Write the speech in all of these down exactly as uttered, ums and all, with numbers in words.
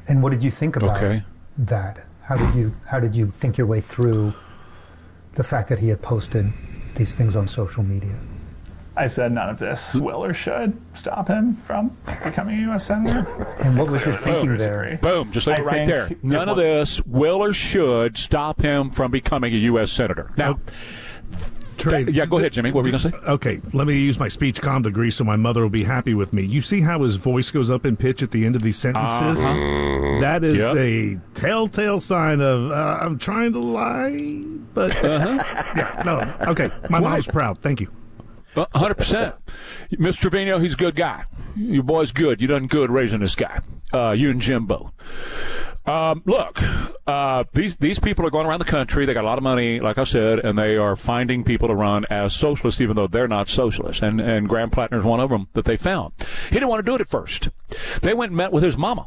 And what did you think about okay. that? How did you how did you think your way through the fact that he had posted these things on social media? I said none of this will or should stop him from becoming a U S senator. And what was your thinking there? Boom, just leave it right there. None of this will or should stop him from becoming a U S senator. Now, Trey, yeah, go ahead, Jimmy. What were you going to say? Okay, let me use my speech calm degree so my mother will be happy with me. You see how his voice goes up in pitch at the end of these sentences? Uh-huh. That is Yep. a telltale sign of uh, I'm trying to lie, but Uh-huh. yeah, no. Okay, my mom's proud. Thank you. one hundred percent. Mister Trevino, he's a good guy. Your boy's good. You done good raising this guy. Uh, you and Jim both. Um, look, uh, these these people are going around the country. They got a lot of money, like I said, and they are finding people to run as socialists, even though they're not socialists. And, and Graham Plattner is one of them that they found. He didn't want to do it at first. They went and met with his mama.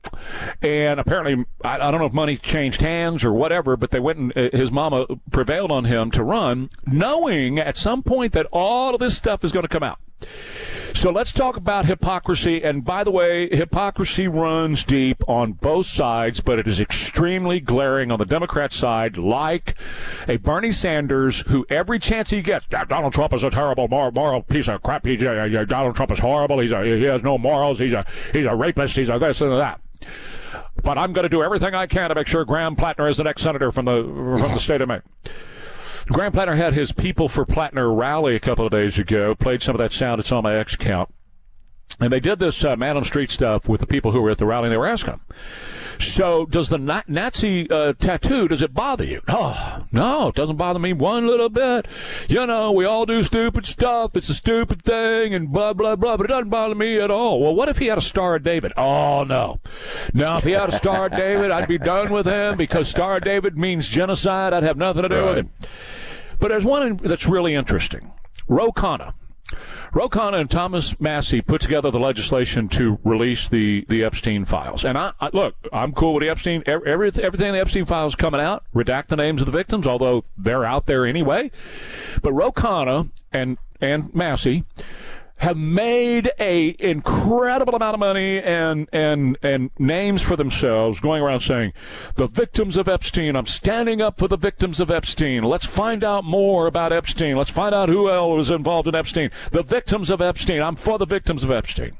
And apparently, I, I don't know if money changed hands or whatever, but they went and uh, his mama prevailed on him to run, knowing at some point that all of this stuff is going to come out. So let's talk about hypocrisy. And by the way, hypocrisy runs deep on both sides, but it is extremely glaring on the Democrat side, like a Bernie Sanders who every chance he gets, Donald Trump is a terrible moral, moral piece of crap. He, uh, Donald Trump is horrible. He's a, he has no morals. He's a, he's a rapist. He's a this and that. But I'm going to do everything I can to make sure Graham Plattner is the next senator from the from the state of Maine. Graham Plattner had his People for Plattner rally a couple of days ago, played some of that sound. It's on my X account. And they did this uh, man on the street stuff with the people who were at the rally, and they were asking him, so does the na- Nazi uh, tattoo, does it bother you? Oh, no, it doesn't bother me one little bit. You know, we all do stupid stuff. It's a stupid thing and blah, blah, blah, but it doesn't bother me at all. Well, what if he had a Star of David? Oh, no. No, if he had a Star of David, I'd be done with him because Star of David means genocide. I'd have nothing to do right. with him. But there's one that's really interesting. Ro Khanna. Ro Khanna and Thomas Massie put together the legislation to release the, the Epstein files. And I, I look, I'm cool with the Epstein. Every, everything the Epstein files coming out, redact the names of the victims, although they're out there anyway. But Ro Khanna and and Massie have made a incredible amount of money and and and names for themselves, going around saying, the victims of Epstein, I'm standing up for the victims of Epstein. Let's find out more about Epstein. Let's find out who else was involved in Epstein. The victims of Epstein. I'm for the victims of Epstein.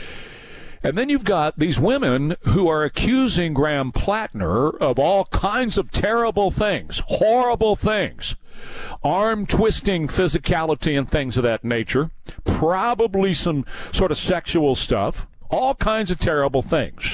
And then you've got these women who are accusing Graham Plattner of all kinds of terrible things, horrible things, arm-twisting physicality and things of that nature, probably some sort of sexual stuff, all kinds of terrible things.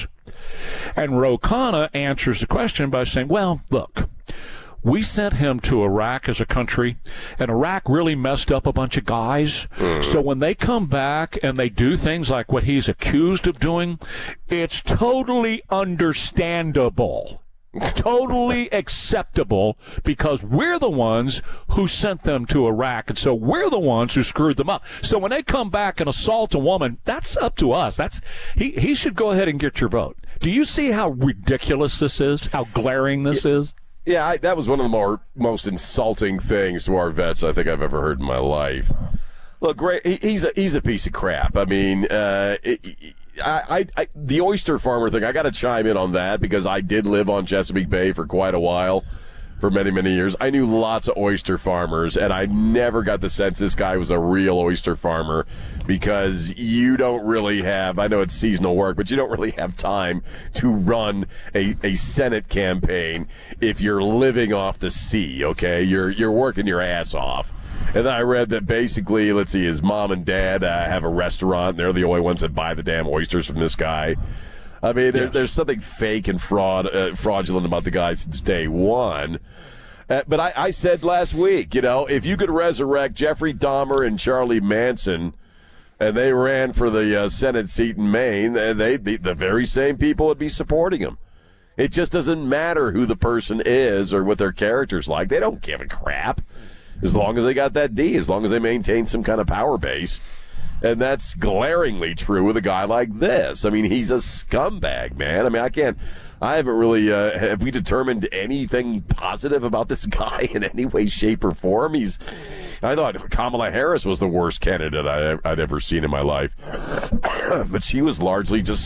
And Ro Khanna answers the question by saying, well, look, we sent him to Iraq as a country, and Iraq really messed up a bunch of guys. Mm. So when they come back and they do things like what he's accused of doing, it's totally understandable, totally acceptable, because we're the ones who sent them to Iraq, and so we're the ones who screwed them up. So when they come back and assault a woman, that's up to us. That's he, he should go ahead and get your vote. Do you see how ridiculous this is, how glaring this yeah. is? Yeah, I, that was one of the more most insulting things to our vets I think I've ever heard in my life. Look, Ray, he, he's a he's a piece of crap. I mean, uh, it, I, I, I the oyster farmer thing. I got to chime in on that because I did live on Chesapeake Bay for quite a while, for many many years. I knew lots of oyster farmers, and I never got the sense this guy was a real oyster farmer, because you don't really have, I know it's seasonal work, but you don't really have time to run a, a Senate campaign if you're living off the sea, okay? You're you're working your ass off. And then I read that basically, let's see, his mom and dad uh, have a restaurant, and they're the only ones that buy the damn oysters from this guy. I mean, there, yes. there's something fake and fraud, uh, fraudulent about the guy since day one. Uh, but I, I said last week, you know, if you could resurrect Jeffrey Dahmer and Charlie Manson, and they ran for the uh, Senate seat in Maine, they the, the very same people would be supporting them. It just doesn't matter who the person is or what their character's like. They don't give a crap as long as they got that D, as long as they maintain some kind of power base. And that's glaringly true with a guy like this. I mean, he's a scumbag, man. I mean, I can't, I haven't really, uh, have we determined anything positive about this guy in any way, shape, or form? He's, I thought Kamala Harris was the worst candidate I, I'd ever seen in my life. But she was largely just